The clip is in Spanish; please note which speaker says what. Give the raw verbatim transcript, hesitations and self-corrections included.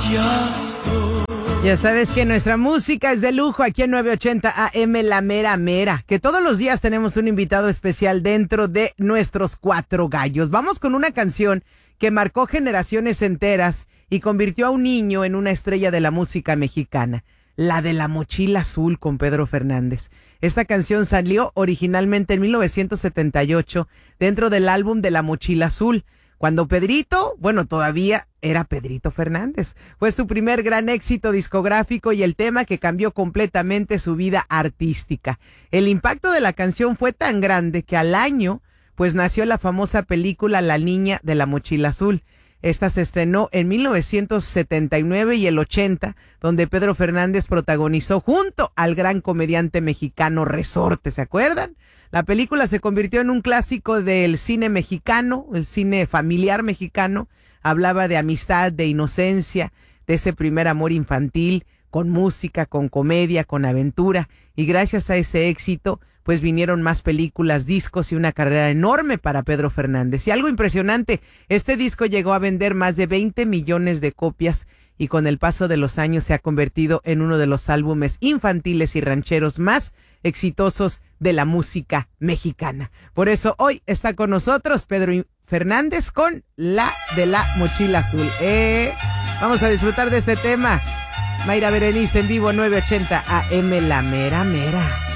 Speaker 1: Ya sabes que nuestra música es de lujo aquí en nueve ochenta A M La Mera Mera, que todos los días tenemos un invitado especial dentro de nuestros cuatro gallos. Vamos con una canción que marcó generaciones enteras y convirtió a un niño en una estrella de la música mexicana, la de La Mochila Azul con Pedro Fernández. Esta canción salió originalmente en mil novecientos setenta y ocho dentro del álbum de La Mochila Azul, cuando Pedrito, bueno, todavía era Pedrito Fernández. Fue su primer gran éxito discográfico y el tema que cambió completamente su vida artística. El impacto de la canción fue tan grande que al año, pues nació la famosa película La Niña de la Mochila Azul. Esta se estrenó en mil novecientos setenta y nueve y el ochenta, donde Pedro Fernández protagonizó junto al gran comediante mexicano Resorte, ¿se acuerdan? La película se convirtió en un clásico del cine mexicano, el cine familiar mexicano. Hablaba de amistad, de inocencia, de ese primer amor infantil, con música, con comedia, con aventura. Y gracias a ese éxito, pues vinieron más películas, discos y una carrera enorme para Pedro Fernández. Y algo impresionante, este disco llegó a vender más de veinte millones de copias y con el paso de los años se ha convertido en uno de los álbumes infantiles y rancheros más exitosos de la música mexicana. Por eso hoy está con nosotros Pedro Fernández con La de la Mochila Azul. Eh, vamos a disfrutar de este tema. Mayra Berenice en vivo nueve ochenta A M La Mera Mera.